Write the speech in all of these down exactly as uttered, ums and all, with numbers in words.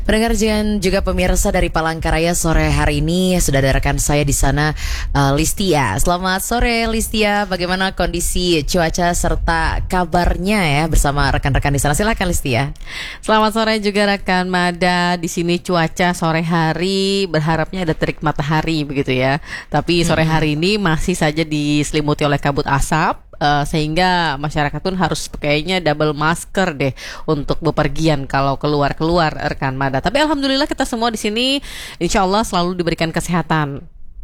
Pendengar dan juga pemirsa dari Palangkaraya, sore hari ini sudah ada rekan saya di sana, uh, Listia. Selamat sore Listia, bagaimana kondisi cuaca serta kabarnya ya bersama rekan-rekan di sana? Silakan Listia. Selamat sore juga rekan Mada. Di sini cuaca sore hari berharapnya ada terik matahari begitu ya. Tapi sore hari ini masih saja diselimuti oleh kabut asap. Uh, sehingga masyarakat pun harus pakainya double masker deh untuk bepergian kalau keluar-keluar rekan Mada. Tapi alhamdulillah kita semua di sini insya Allah selalu diberikan kesehatan.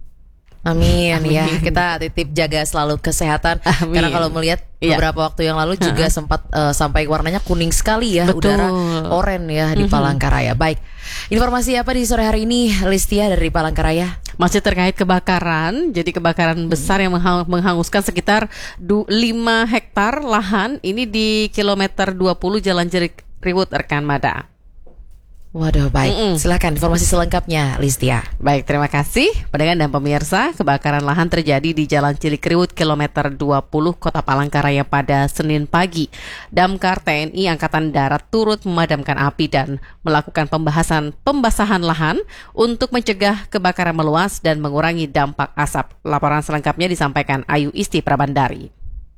Amin, Amin ya, kita titip jaga selalu kesehatan. Amin. Karena kalau melihat beberapa iya. waktu yang lalu juga ha. sempat uh, sampai warnanya kuning sekali ya. Betul. Udara oranye ya di mm-hmm. Palangkaraya. Baik, informasi apa di sore hari ini Listia dari Palangkaraya? Masih terkait kebakaran. Jadi kebakaran hmm. besar yang menghang- menghanguskan sekitar du- lima hektar lahan. Ini di kilometer dua puluh Jalan Cilikriwut rekan Mada. Waduh, baik. Mm-mm. Silakan informasi selengkapnya, Listia. Baik, terima kasih. Pendengar dan pemirsa, kebakaran lahan terjadi di Jalan Cilikriwut kilometer dua puluh Kota Palangkaraya pada Senin pagi. Damkar T N I Angkatan Darat turut memadamkan api dan melakukan pembahasan pembasahan lahan untuk mencegah kebakaran meluas dan mengurangi dampak asap. Laporan selengkapnya disampaikan Ayu Isti Prabandari.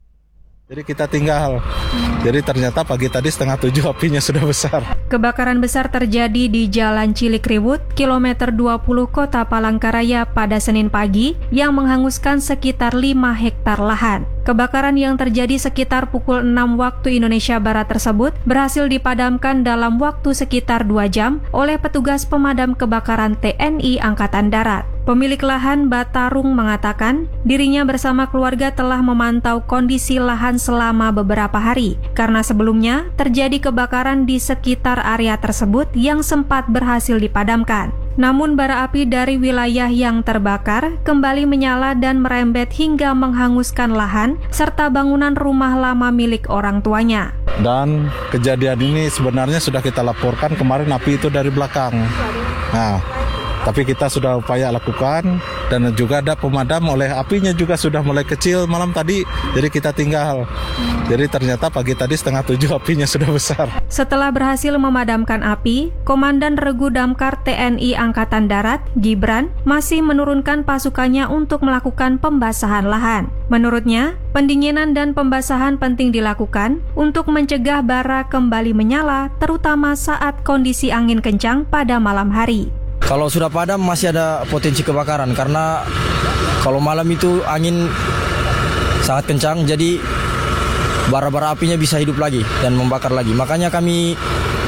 Jadi kita tinggal, jadi ternyata pagi tadi setengah tujuh apinya sudah besar. Kebakaran besar terjadi di Jalan Cilikriwut, kilometer dua puluh Kota Palangkaraya pada Senin pagi yang menghanguskan sekitar lima hektar lahan. Kebakaran yang terjadi sekitar pukul enam waktu Indonesia Barat tersebut berhasil dipadamkan dalam waktu sekitar dua jam oleh petugas pemadam kebakaran T N I Angkatan Darat. Pemilik lahan Batarung mengatakan dirinya bersama keluarga telah memantau kondisi lahan selama beberapa hari karena sebelumnya terjadi kebakaran di sekitar area tersebut yang sempat berhasil dipadamkan. Namun bara api dari wilayah yang terbakar kembali menyala dan merembet hingga menghanguskan lahan serta bangunan rumah lama milik orang tuanya. Dan kejadian ini sebenarnya sudah kita laporkan kemarin api itu dari belakang. Nah, tapi kita sudah upaya lakukan dan juga ada pemadam oleh apinya juga sudah mulai kecil malam tadi. Jadi kita tinggal. Jadi ternyata pagi tadi setengah tujuh apinya sudah besar. Setelah berhasil memadamkan api, Komandan Regu Damkar T N I Angkatan Darat, Gibran, masih menurunkan pasukannya untuk melakukan pembasahan lahan. Menurutnya, pendinginan dan pembasahan penting dilakukan untuk mencegah bara kembali menyala, terutama saat kondisi angin kencang pada malam hari. Kalau sudah padam masih ada potensi kebakaran karena kalau malam itu angin sangat kencang jadi bara-bara apinya bisa hidup lagi dan membakar lagi. Makanya kami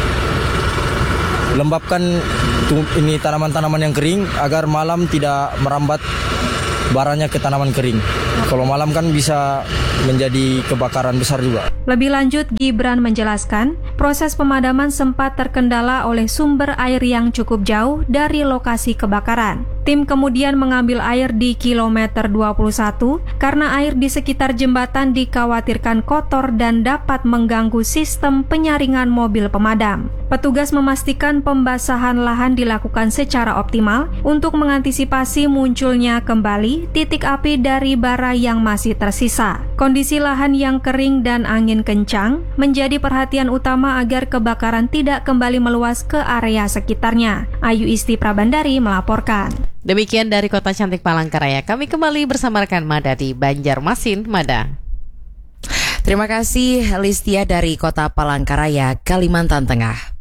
lembabkan ini tanaman-tanaman yang kering agar malam tidak merambat baranya ke tanaman kering. Kalau malam kan bisa menjadi kebakaran besar juga. Lebih lanjut, Gibran menjelaskan, proses pemadaman sempat terkendala oleh sumber air yang cukup jauh dari lokasi kebakaran. Tim kemudian mengambil air di kilometer dua puluh satu karena air di sekitar jembatan dikhawatirkan kotor dan dapat mengganggu sistem penyaringan mobil pemadam. Petugas memastikan pembasahan lahan dilakukan secara optimal untuk mengantisipasi munculnya kembali titik api dari bara yang masih tersisa. Kondisi lahan yang kering dan angin kencang menjadi perhatian utama agar kebakaran tidak kembali meluas ke area sekitarnya. Ayu Isti Prabandari melaporkan. Demikian dari Kota Cantik Palangkaraya. Kami kembali bersama rekan Mada di Banjarmasin, Mada. Terima kasih Listia dari Kota Palangkaraya, Kalimantan Tengah.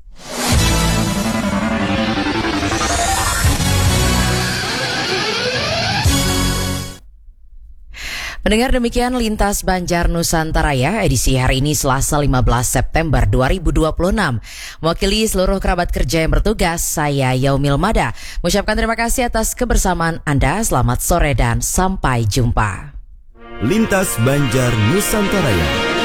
Mendengar demikian Lintas Banjar Nusantara ya, edisi hari ini Selasa lima belas September dua ribu dua puluh enam. Mewakili seluruh kerabat kerja yang bertugas, saya Yaumil Mada mengucapkan terima kasih atas kebersamaan Anda. Selamat sore dan sampai jumpa. Lintas Banjar Nusantara.